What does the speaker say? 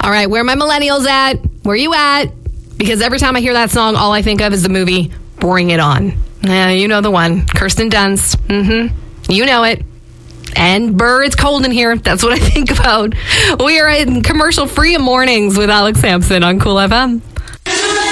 All right, where are my millennials at? Where you at? Because every time I hear that song, all I think of is the movie Bring It On. Yeah, you know the one. Kirsten Dunst. You know it. And Burr, it's cold in here. That's what I think about. We are in commercial-free mornings with Alex Sampson on Cool FM.